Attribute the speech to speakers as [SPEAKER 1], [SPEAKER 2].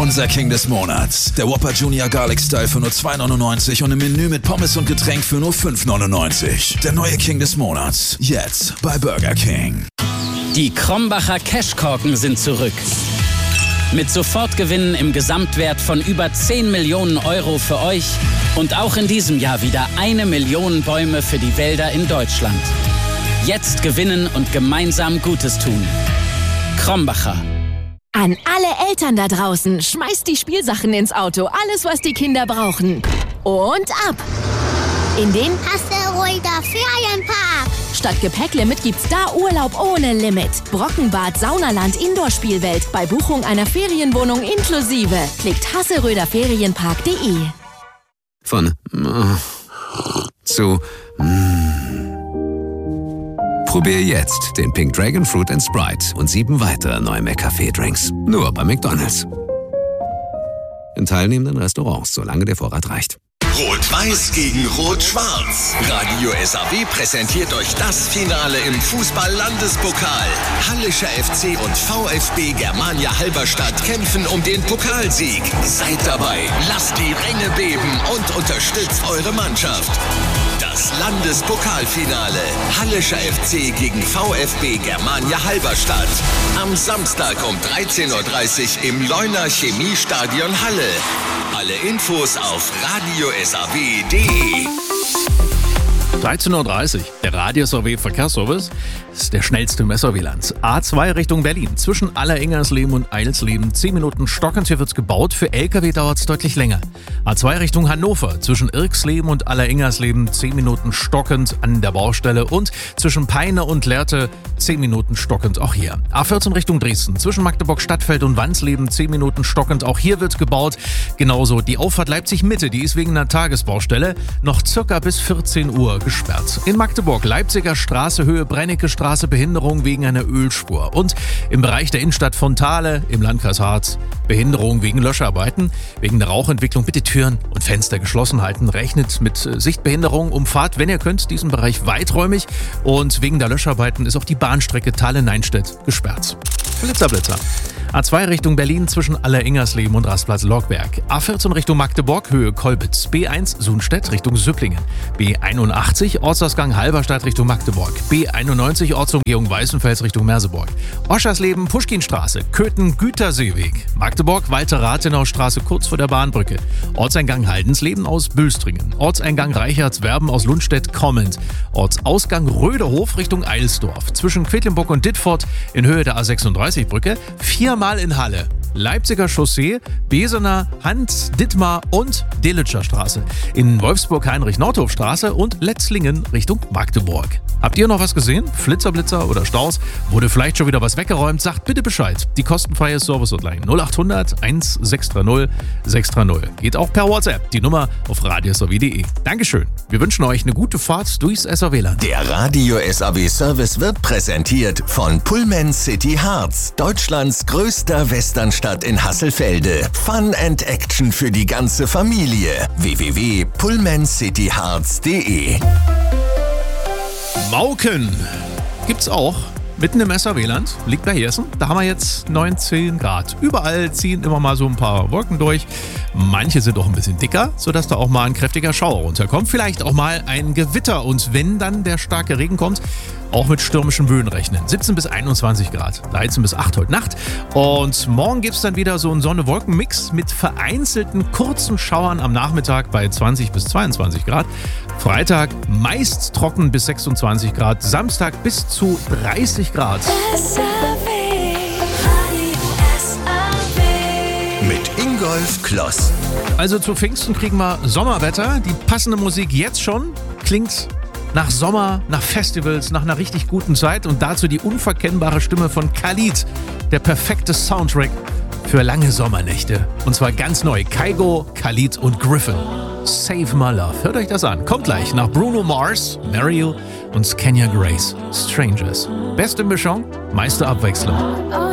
[SPEAKER 1] Unser King des Monats. Der Whopper Junior Garlic Style für nur $2,99 und im Menü mit Pommes und Getränk für nur $5,99. Der neue King des Monats. Jetzt bei Burger King.
[SPEAKER 2] Die Krombacher Cashkorken sind zurück. Mit Sofortgewinnen im Gesamtwert von über 10 Millionen Euro für euch und auch in diesem Jahr wieder 1 Million Bäume für die Wälder in Deutschland. Jetzt gewinnen und gemeinsam Gutes tun. Krombacher.
[SPEAKER 3] An alle Eltern da draußen, schmeißt die Spielsachen ins Auto, alles was die Kinder brauchen. Und ab! In den
[SPEAKER 4] Hasseröder Ferienpark.
[SPEAKER 3] Statt Gepäcklimit gibt's da Urlaub ohne Limit. Brockenbad, Saunaland, Indoor-Spielwelt. Bei Buchung einer Ferienwohnung inklusive. Klickt hasseröderferienpark.de.
[SPEAKER 5] Von zu Probier jetzt den Pink Dragon Fruit & Sprite und 7 weitere neue McCafé-Drinks. Nur bei McDonald's. In teilnehmenden Restaurants, solange der Vorrat reicht.
[SPEAKER 6] Rot-Weiß gegen Rot-Schwarz. Radio SAW präsentiert euch das Finale im Fußball-Landespokal. Hallischer FC und VfB Germania Halberstadt kämpfen um den Pokalsieg. Seid dabei, lasst die Ränge beben und unterstützt eure Mannschaft. Das Landespokalfinale. Hallischer FC gegen VfB Germania Halberstadt. Am Samstag um 13:30 Uhr im Leuner Chemiestadion Halle. Alle Infos auf radiosaw.de.
[SPEAKER 7] 13:30 Uhr. Der Radio SAW Verkehrsservice ist der schnellste im SAW-Land. A2 Richtung Berlin. Zwischen Alleringersleben und Eilsleben 10 Minuten stockend. Hier wird's gebaut. Für LKW dauert es deutlich länger. A2 Richtung Hannover. Zwischen Irksleben und Alleringersleben 10 Minuten stockend an der Baustelle. Und zwischen Peine und Lehrte 10 Minuten stockend auch hier. A14 Richtung Dresden. Zwischen Magdeburg Stadtfeld und Wansleben 10 Minuten stockend. Auch hier wird gebaut. Genauso die Auffahrt Leipzig-Mitte. Die ist wegen einer Tagesbaustelle noch circa bis 14 Uhr gesperrt. In Magdeburg, Leipziger Straße, Höhe Brennecke Straße, Behinderung wegen einer Ölspur. Und im Bereich der Innenstadt von Thale im Landkreis Harz, Behinderung wegen Löscharbeiten. Wegen der Rauchentwicklung bitte Türen und Fenster geschlossen halten. Rechnet mit Sichtbehinderung. Umfahrt, wenn ihr könnt, diesen Bereich weiträumig. Und wegen der Löscharbeiten ist auch die Bahnstrecke Thale-Neinstedt gesperrt. Blitzer. A2 Richtung Berlin zwischen Alleringersleben und Rastplatz Lockberg. A14 Richtung Magdeburg, Höhe Kolbitz. B1 Sunstedt Richtung Süpplingen. B81 Ortsausgang Halberstadt Richtung Magdeburg. B91 Ortsumgehung Weißenfels Richtung Merseburg. Oschersleben Puschkinstraße, Köthen Güterseeweg. Magdeburg Walter-Rathenau-Straße kurz vor der Bahnbrücke. Ortseingang Haldensleben aus Bülstringen. Ortseingang Reichertswerben aus Lundstedt-Kommend. Ortsausgang Röderhof Richtung Eilsdorf. Zwischen Quedlinburg und Dittfurt in Höhe der A36-Brücke. 4-mal in Halle. Leipziger Chaussee, Besener, Hans-Dittmar und Delitscher Straße. In Wolfsburg Heinrich-Nordhof-Straße und Letzlingen Richtung Magdeburg. Habt ihr noch was gesehen? Blitzer oder Staus? Wurde vielleicht schon wieder was weggeräumt? Sagt bitte Bescheid. Die kostenfreie Service-Hotline 0800 1630 630. Geht auch per WhatsApp. Die Nummer auf radiosaw.de. Dankeschön. Wir wünschen euch eine gute Fahrt durchs SAW-Land.
[SPEAKER 6] Der Radio SAW Service wird präsentiert von Pullman City Harz, Deutschlands größter Westernstadt in Hasselfelde. Fun and Action für die ganze Familie. www.pullmancityharz.de.
[SPEAKER 7] Mauken gibt's auch. Mitten im SAW-Land, liegt bei Hessen. Da haben wir jetzt 19 Grad. Überall ziehen immer mal so ein paar Wolken durch. Manche sind auch ein bisschen dicker, sodass da auch mal ein kräftiger Schauer runterkommt. Vielleicht auch mal ein Gewitter. Und wenn dann der starke Regen kommt, auch mit stürmischen Böen rechnen. 17 bis 21 Grad, 13 bis 8 heute Nacht. Und morgen gibt es dann wieder so einen Sonne-Wolken-Mix mit vereinzelten kurzen Schauern am Nachmittag bei 20 bis 22 Grad. Freitag meist trocken bis 26 Grad, Samstag bis zu 30 Grad.
[SPEAKER 6] Mit Ingolf Kloss.
[SPEAKER 7] Also zu Pfingsten kriegen wir Sommerwetter. Die passende Musik jetzt schon klingt nach Sommer, nach Festivals, nach einer richtig guten Zeit und dazu die unverkennbare Stimme von Khalid. Der perfekte Soundtrack für lange Sommernächte. Und zwar ganz neu. Kygo, Khalid und Griffin. Save My Love. Hört euch das an. Kommt gleich nach Bruno Mars, Mariel und Kenya Grace. Strangers. Beste Mischung, meiste Abwechslung.